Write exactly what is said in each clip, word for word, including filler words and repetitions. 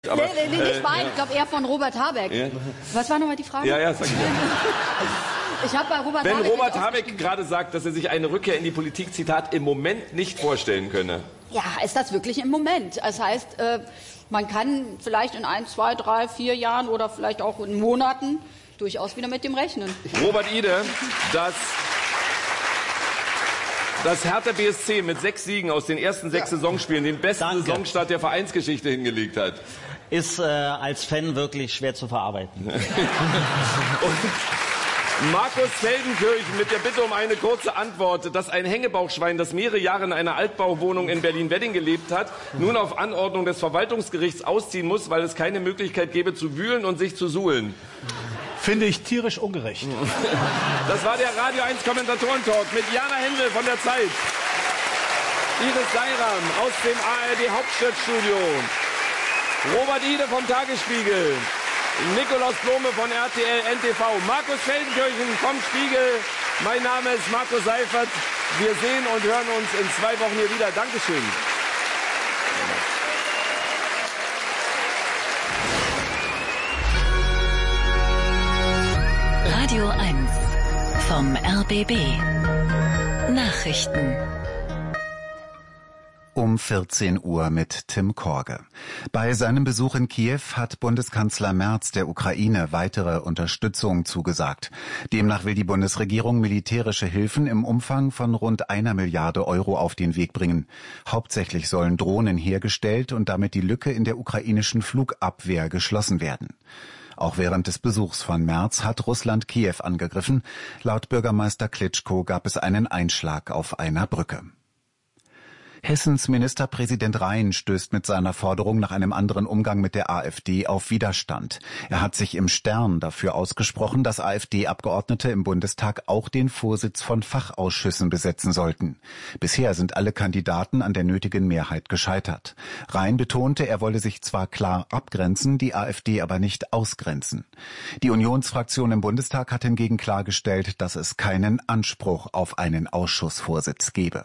Aber, nee, nee, nicht äh, mein, ja. ich glaube eher von Robert Habeck. Ja. Was war nochmal die Frage? Ja, ja, sag ich ja. Ich habe bei Robert Wenn Habeck Robert Habeck gerade sagt, dass er sich eine Rückkehr in die Politik, Zitat, im Moment nicht vorstellen könne. Ja, ist das wirklich im Moment? Das heißt, äh, man kann vielleicht in ein, zwei, drei, vier Jahren oder vielleicht auch in Monaten durchaus wieder mit dem rechnen. Robert Ide, das... Dass Hertha B S C mit sechs Siegen aus den ersten sechs ja. Saisonspielen den besten Danke. Saisonstart der Vereinsgeschichte hingelegt hat. Ist äh, als Fan wirklich schwer zu verarbeiten. Und Markus Feldenkirchen mit der Bitte um eine kurze Antwort, dass ein Hängebauchschwein, das mehrere Jahre in einer Altbauwohnung in Berlin-Wedding gelebt hat, nun auf Anordnung des Verwaltungsgerichts ausziehen muss, weil es keine Möglichkeit gäbe zu wühlen und sich zu suhlen. Finde ich tierisch ungerecht. Das war der Radio eins Kommentatoren-Talk mit Jana Händel von der Zeit, Iris Seiram aus dem A R D Hauptstadtstudio, Robert Ide vom Tagesspiegel, Nikolaus Blome von R T L N T V, Markus Feldenkirchen vom Spiegel. Mein Name ist Markus Seifert. Wir sehen und hören uns in zwei Wochen hier wieder. Dankeschön. Radio eins vom R B B. Nachrichten. Um vierzehn Uhr mit Tim Korge. Bei seinem Besuch in Kiew hat Bundeskanzler Merz der Ukraine weitere Unterstützung zugesagt. Demnach will die Bundesregierung militärische Hilfen im Umfang von rund einer Milliarde Euro auf den Weg bringen. Hauptsächlich sollen Drohnen hergestellt und damit die Lücke in der ukrainischen Flugabwehr geschlossen werden. Auch während des Besuchs von Merz hat Russland Kiew angegriffen. Laut Bürgermeister Klitschko gab es einen Einschlag auf einer Brücke. Hessens Ministerpräsident Rhein stößt mit seiner Forderung nach einem anderen Umgang mit der AfD auf Widerstand. Er hat sich im Stern dafür ausgesprochen, dass AfD-Abgeordnete im Bundestag auch den Vorsitz von Fachausschüssen besetzen sollten. Bisher sind alle Kandidaten an der nötigen Mehrheit gescheitert. Rhein betonte, er wolle sich zwar klar abgrenzen, die AfD aber nicht ausgrenzen. Die Unionsfraktion im Bundestag hat hingegen klargestellt, dass es keinen Anspruch auf einen Ausschussvorsitz gebe.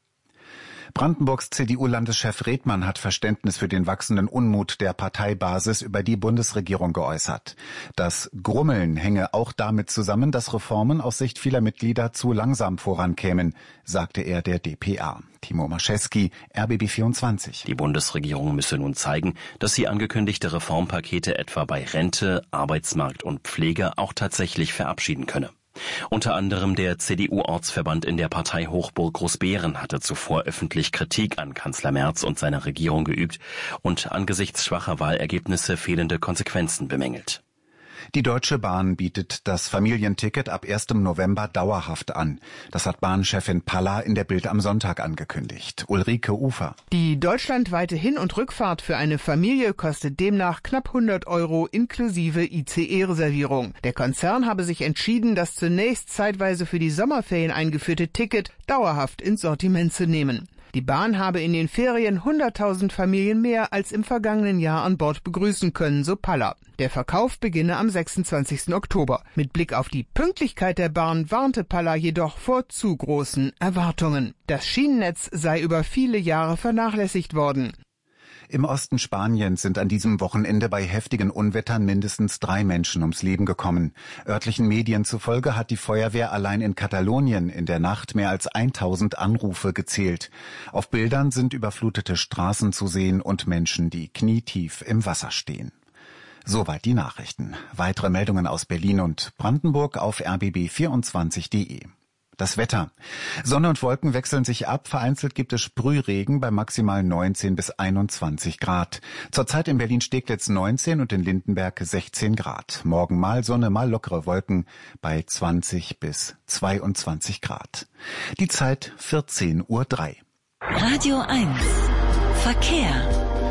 Brandenburgs C D U-Landeschef Redmann hat Verständnis für den wachsenden Unmut der Parteibasis über die Bundesregierung geäußert. Das Grummeln hänge auch damit zusammen, dass Reformen aus Sicht vieler Mitglieder zu langsam vorankämen, sagte er der D P A. Timo Maschewski, R B B vierundzwanzig. Die Bundesregierung müsse nun zeigen, dass sie angekündigte Reformpakete etwa bei Rente, Arbeitsmarkt und Pflege auch tatsächlich verabschieden könne. Unter anderem der C D U-Ortsverband in der Partei Hochburg Großbeeren hatte zuvor öffentlich Kritik an Kanzler Merz und seiner Regierung geübt und angesichts schwacher Wahlergebnisse fehlende Konsequenzen bemängelt. Die Deutsche Bahn bietet das Familienticket ab ersten November dauerhaft an. Das hat Bahnchefin Palla in der Bild am Sonntag angekündigt. Ulrike Ufer. Die deutschlandweite Hin- und Rückfahrt für eine Familie kostet demnach knapp hundert Euro inklusive I C E-Reservierung. Der Konzern habe sich entschieden, das zunächst zeitweise für die Sommerferien eingeführte Ticket dauerhaft ins Sortiment zu nehmen. Die Bahn habe in den Ferien hunderttausend Familien mehr als im vergangenen Jahr an Bord begrüßen können, so Palla. Der Verkauf beginne am sechsundzwanzigsten Oktober. Mit Blick auf die Pünktlichkeit der Bahn warnte Palla jedoch vor zu großen Erwartungen. Das Schienennetz sei über viele Jahre vernachlässigt worden. Im Osten Spaniens sind an diesem Wochenende bei heftigen Unwettern mindestens drei Menschen ums Leben gekommen. Örtlichen Medien zufolge hat die Feuerwehr allein in Katalonien in der Nacht mehr als tausend Anrufe gezählt. Auf Bildern sind überflutete Straßen zu sehen und Menschen, die knietief im Wasser stehen. Soweit die Nachrichten. Weitere Meldungen aus Berlin und Brandenburg auf r b b vierundzwanzig punkt de. Das Wetter. Sonne und Wolken wechseln sich ab. Vereinzelt gibt es Sprühregen bei maximal neunzehn bis einundzwanzig Grad. Zurzeit in Berlin-Steglitz neunzehn und in Lindenberg sechzehn Grad. Morgen mal Sonne, mal lockere Wolken bei zwanzig bis zweiundzwanzig Grad. Die Zeit vierzehn Uhr drei. Radio eins. Verkehr.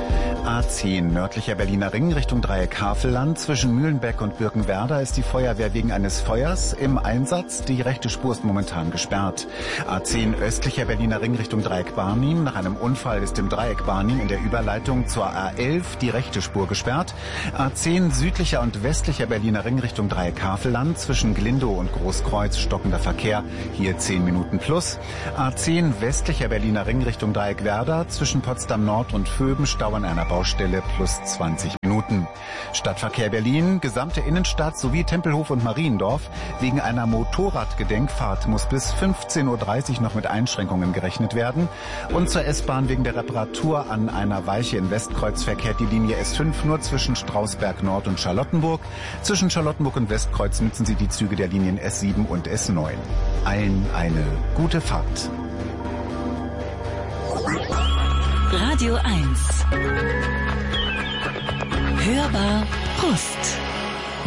A zehn nördlicher Berliner Ring Richtung Dreieck Havelland. Zwischen Mühlenbeck und Birkenwerder ist die Feuerwehr wegen eines Feuers im Einsatz. Die rechte Spur ist momentan gesperrt. A zehn östlicher Berliner Ring Richtung Dreieck Barnim. Nach einem Unfall ist im Dreieck Barnim in der Überleitung zur A elf die rechte Spur gesperrt. A zehn südlicher und westlicher Berliner Ring Richtung Dreieck Havelland. Zwischen Glindow und Großkreuz stockender Verkehr. Hier zehn Minuten plus. A zehn westlicher Berliner Ring Richtung Dreieck Werder. Zwischen Potsdam Nord und Vöben Stau an einer Bau Baustelle plus zwanzig Minuten. Stadtverkehr Berlin, gesamte Innenstadt sowie Tempelhof und Mariendorf. Wegen einer Motorradgedenkfahrt muss bis fünfzehn Uhr dreißig noch mit Einschränkungen gerechnet werden. Und zur S-Bahn wegen der Reparatur an einer Weiche in Westkreuz verkehrt die Linie S fünf nur zwischen Strausberg Nord und Charlottenburg. Zwischen Charlottenburg und Westkreuz nutzen Sie die Züge der Linien S sieben und S neun. Allen eine gute Fahrt. Radio eins. Hörbar Brust.